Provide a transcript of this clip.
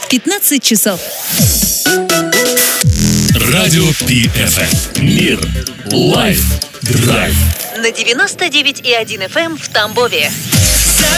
15 часов. Радио PFM. Мир. Лайф. Драйв. На 99,1 FM в Тамбове.